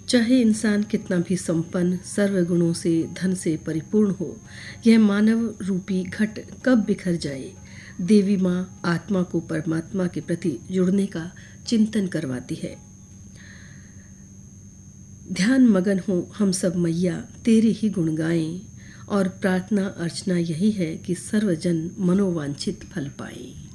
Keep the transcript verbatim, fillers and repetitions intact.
चाहे इंसान कितना भी संपन्न सर्वगुणों से धन से परिपूर्ण हो, यह मानव रूपी घट कब बिखर जाए, देवी माँ आत्मा को परमात्मा के प्रति जुड़ने का चिंतन करवाती है। ध्यान मगन हो हम सब मैया, तेरे ही गुण गाएं, और प्रार्थना अर्चना यही है कि सर्वजन मनोवांछित फल पाएं।